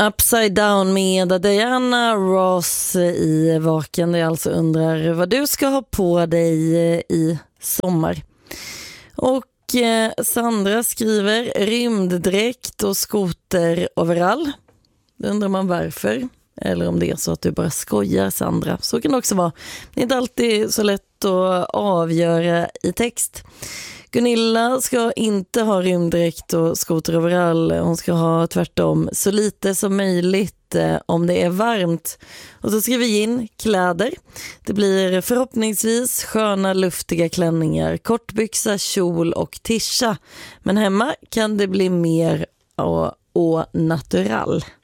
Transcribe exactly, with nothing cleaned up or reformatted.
Upside Down med Diana Ross i Vaken. Jag alltså undrar vad du ska ha på dig i sommar. Och eh, Sandra skriver rymddräkt och skoteroverall. Då undrar man varför. Eller om det är så att du bara skojar, Sandra. Så kan det också vara. Det är inte alltid så lätt att avgöra i text. Gunilla ska inte ha rymddräkt och skoteroverall. Hon ska ha tvärtom så lite som möjligt eh, om det är varmt. Och så skriver vi in kläder. Det blir förhoppningsvis sköna luftiga klänningar, kortbyxa, kjol och tisha. Men hemma kan det bli mer och, och natural.